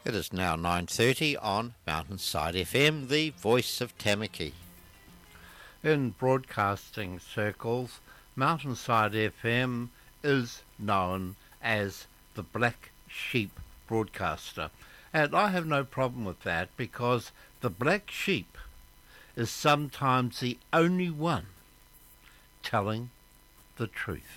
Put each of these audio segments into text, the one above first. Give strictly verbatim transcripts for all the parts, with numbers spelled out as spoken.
It is now nine thirty on Mountainside F M, the voice of Tamaki. In broadcasting circles, Mountainside F M is known as the Black Sheep broadcaster. And I have no problem with that because the black sheep is sometimes the only one telling the truth.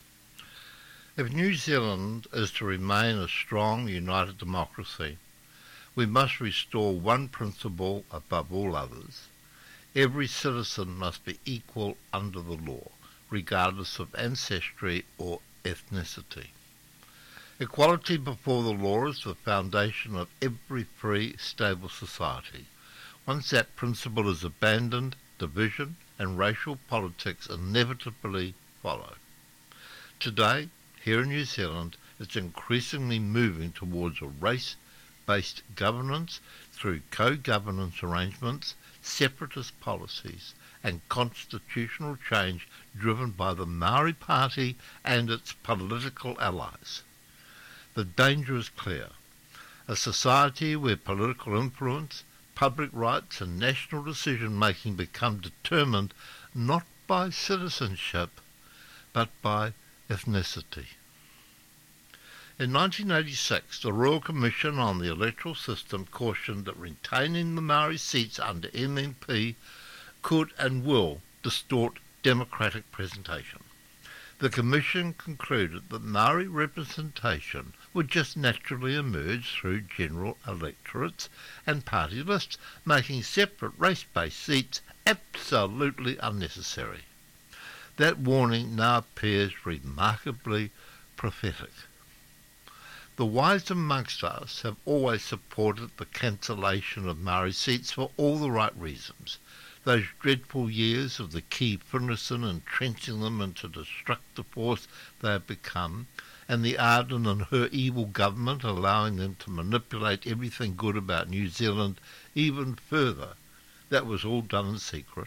If New Zealand is to remain a strong, united democracy, we must restore one principle above all others. Every citizen must be equal under the law, regardless of ancestry or ethnicity. Equality before the law is the foundation of every free, stable society. Once that principle is abandoned, division and racial politics inevitably follow. Today, here in New Zealand, it's increasingly moving towards a race-based governance through co-governance arrangements, separatist policies, and constitutional change driven by the Maori Party and its political allies. The danger is clear. A society where political influence, public rights and national decision-making become determined not by citizenship, but by ethnicity. In nineteen eighty-six, the Royal Commission on the Electoral System cautioned that retaining the Maori seats under M M P could and will distort democratic presentation. The Commission concluded that Maori representation would just naturally emerge through general electorates and party lists, making separate race-based seats absolutely unnecessary. That warning now appears remarkably prophetic. The wise amongst us have always supported the cancellation of Maori seats for all the right reasons. Those dreadful years of the key Finlayson entrenching them into the destructive force they have become, and the Ardern and her evil government allowing them to manipulate everything good about New Zealand even further, that was all done in secret.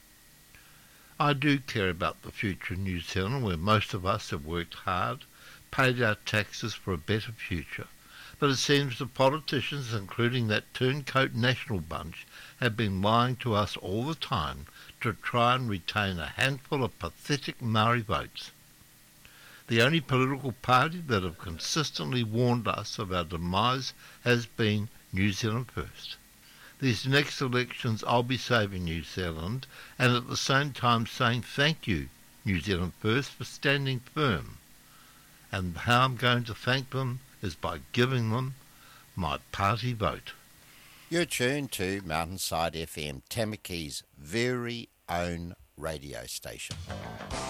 I do care about the future of New Zealand, where most of us have worked hard, paid our taxes for a better future. But it seems the politicians, including that turncoat national bunch, have been lying to us all the time to try and retain a handful of pathetic Maori votes. The only political party that have consistently warned us of our demise has been New Zealand First. These next elections I'll be saving New Zealand and at the same time saying thank you, New Zealand First, for standing firm. And how I'm going to thank them is by giving them my party vote. You're tuned to Mountainside F M, Tamaki's very own radio station.